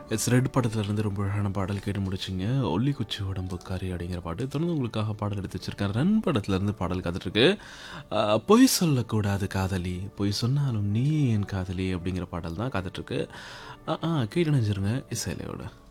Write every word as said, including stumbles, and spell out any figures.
Yes red படத்துலேருந்து ரொம்ப அழகான பாடல் கேட்டு முடிச்சிங்க. ஒல்லி குச்சி உடம்புக்காரி அப்படிங்கிற பாட்டு தொடர்ந்து உங்களுக்காக பாடல் எடுத்து வச்சிருக்கேன். ரன் படத்துலேருந்து பாடல் காத்துட்ருக்கு. பொய் சொல்லக்கூடாது காதலி, பொய் சொன்னாலும் நீ என் காதலி அப்படிங்கிற பாடல் தான் காத்துட்ருக்கு. ஆ ஆ கேட்டு நினைச்சிருங்க இசையிலையோட